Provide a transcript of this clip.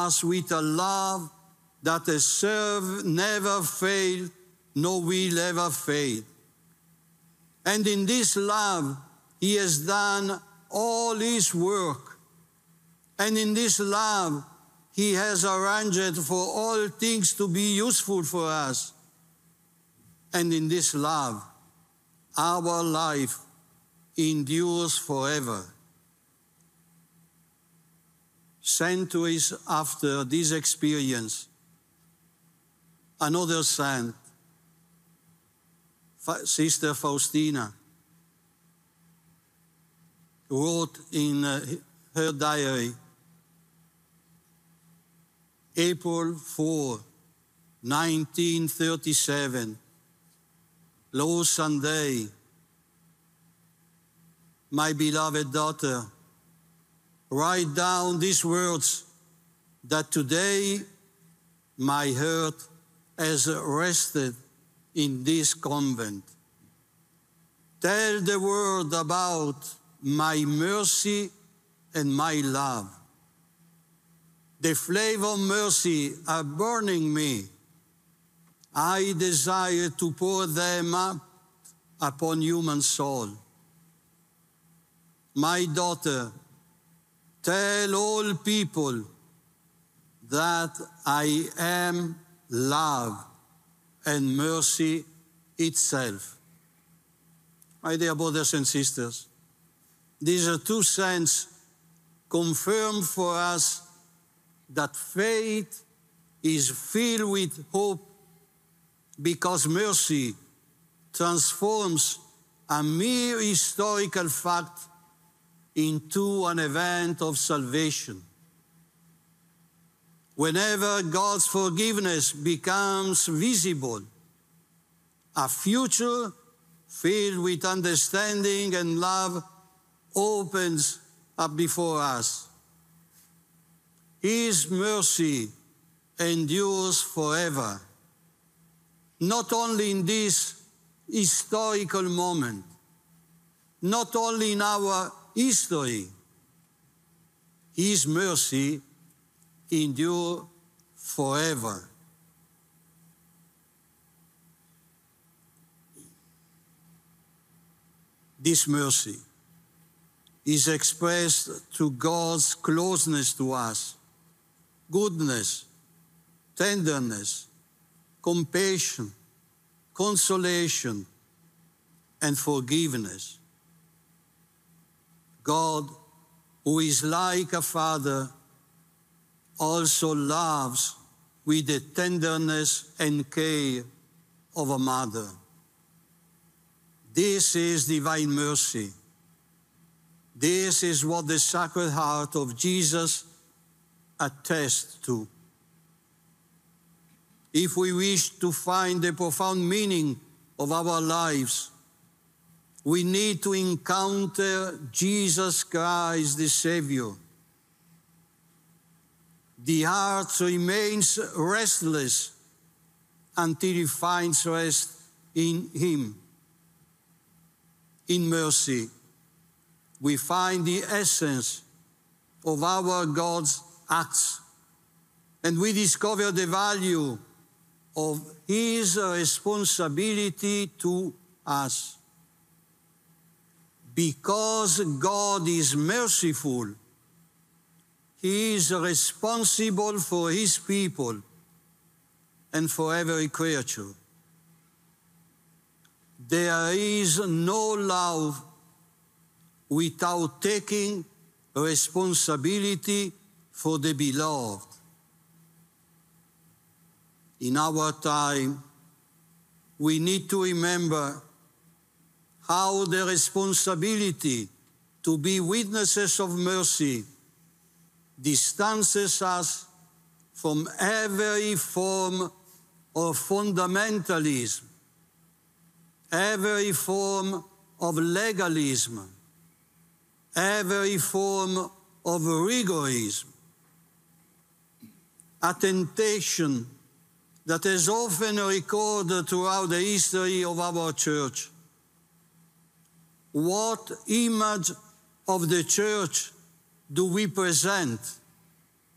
us with a love that has served, never failed, nor will ever fade. And in this love, he has done all his work. And in this love, he has arranged for all things to be useful for us. And in this love, our life endures forever. Centuries after this experience, another saint, Sister Faustina, wrote in her diary, April 4, 1937, Lord Sunday, my beloved daughter, write down these words that today my heart has rested in this convent. Tell the world about my mercy and my love. The flame of mercy are burning me. I desire to pour them up upon human soul. My daughter, tell all people that I am love and mercy itself. My dear brothers and sisters, these are two saints confirm for us that faith is filled with hope because mercy transforms a mere historical fact into an event of salvation. Whenever God's forgiveness becomes visible, a future filled with understanding and love opens up before us. His mercy endures forever, not only in this historical moment, not only in our history. His mercy endures forever. This mercy is expressed through God's closeness to us, goodness, tenderness, compassion, consolation, and forgiveness. God, who is like a father, also loves with the tenderness and care of a mother. This is divine mercy. This is what the Sacred Heart of Jesus attests to. If we wish to find the profound meaning of our lives, we need to encounter Jesus Christ, the Savior. The heart remains restless until it finds rest in Him. In mercy, we find the essence of our God's acts, and we discover the value of His responsibility to us. Because God is merciful, He is responsible for His people and for every creature. There is no love without taking responsibility for the beloved. In our time, we need to remember how the responsibility to be witnesses of mercy distances us from every form of fundamentalism, every form of legalism, every form of rigorism. A temptation that is often recorded throughout the history of our church. What image of the church do we present?